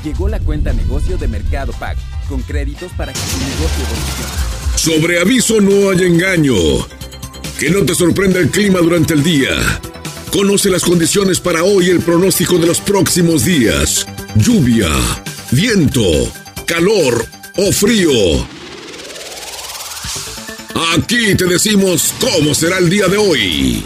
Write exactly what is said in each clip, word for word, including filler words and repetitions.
Llegó la cuenta negocio de Mercado Pago, con créditos para que tu negocio evolucione. Sobre aviso no hay engaño. Que no te sorprenda el clima durante el día. Conoce las condiciones para hoy y el pronóstico de los próximos días. Lluvia, viento, calor o frío. Aquí te decimos cómo será el día de hoy.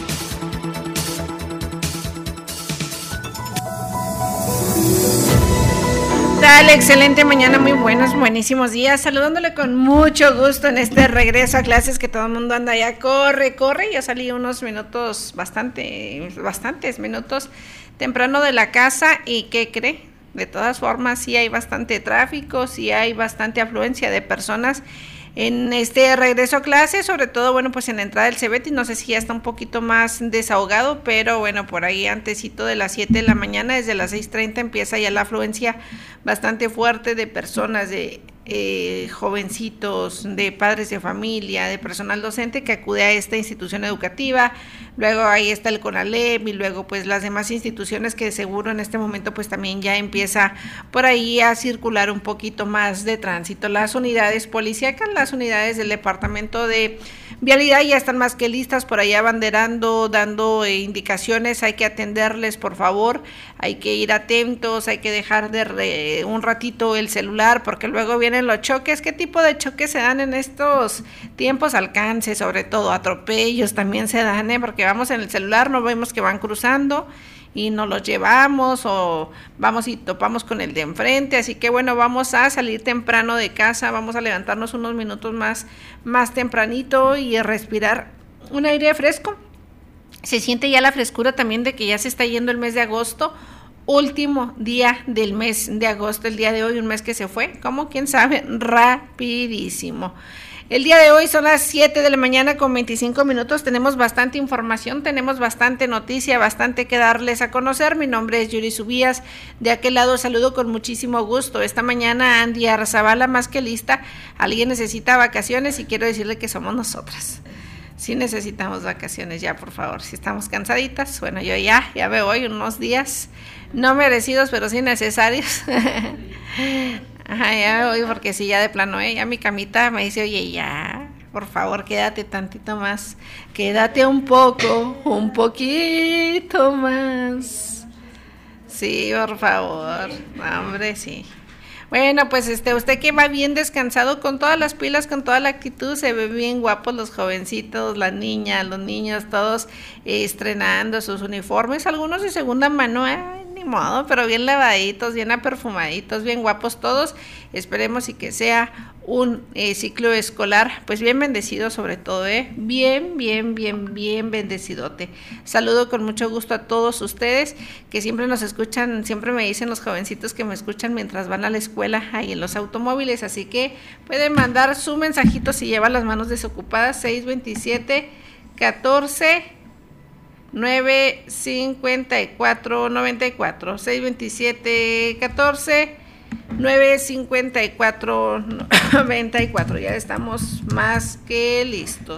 Dale, excelente mañana, muy buenos, buenísimos días, saludándole con mucho gusto en este regreso a clases que todo el mundo anda ya, corre, corre. Yo salí unos minutos, bastante, bastantes minutos temprano de la casa y ¿qué cree? De todas formas sí hay bastante tráfico, sí hay bastante afluencia de personas en este regreso a clases, sobre todo, bueno, pues en la entrada del Cebeti, no sé si ya está un poquito más desahogado, pero bueno, por ahí antesito de las siete de la mañana, desde las seis treinta empieza ya la afluencia bastante fuerte de personas, de eh, jovencitos, de padres de familia, de personal docente que acude a esta institución educativa. Luego ahí está el CONALEP y luego pues las demás instituciones que seguro en este momento pues también ya empieza por ahí a circular un poquito más de tránsito. Las unidades policíacas, las unidades del departamento de vialidad ya están más que listas por ahí abanderando, dando eh, indicaciones. Hay que atenderles, por favor, hay que ir atentos, hay que dejar de re, un ratito el celular porque luego vienen los choques. ¿Qué tipo de choques se dan en estos tiempos? Alcance, sobre todo atropellos también se dan, ¿eh? Porque vamos en el celular, no vemos que van cruzando y nos los llevamos o vamos y topamos con el de enfrente, así que bueno, vamos a salir temprano de casa, vamos a levantarnos unos minutos más, más tempranito y a respirar un aire fresco. Se siente ya la frescura también de que ya se está yendo el mes de agosto, último día del mes de agosto, el día de hoy, un mes que se fue, como quién sabe, rapidísimo. El día de hoy son las siete de la mañana con veinticinco minutos, tenemos bastante información, tenemos bastante noticia, bastante que darles a conocer. Mi nombre es Yuri Subías, de aquel lado saludo con muchísimo gusto. Esta mañana Andy Arzabala más que lista, alguien necesita vacaciones y quiero decirle que somos nosotras. Sí necesitamos vacaciones ya, por favor, si estamos cansaditas, bueno, yo ya, ya me voy unos días, no merecidos, pero sí necesarios. Ajá, ya me voy porque sí, ya de plano, ¿eh? Ya mi camita me dice, oye, ya, por favor, quédate tantito más, quédate un poco, un poquito más. Sí, por favor, hombre, sí. Bueno, pues este, usted que va bien descansado, con todas las pilas, con toda la actitud, se ve bien guapos los jovencitos, las niñas, los niños, todos eh, estrenando sus uniformes, algunos de segunda mano, ¿eh? Ni modo, pero bien lavaditos, bien aperfumaditos, bien guapos todos. Esperemos y que sea un eh, ciclo escolar pues bien bendecido, sobre todo, eh bien, bien, bien, bien bendecidote. Saludo con mucho gusto a todos ustedes que siempre nos escuchan, siempre me dicen los jovencitos que me escuchan mientras van a la escuela ahí en los automóviles, así que pueden mandar su mensajito si lleva las manos desocupadas, seis veintisiete, catorce, nueve cincuenta y cuatro, noventa y cuatro, seis veintisiete, catorce, nueve cincuenta y cuatro, noventa y cuatro. Ya estamos más que listos.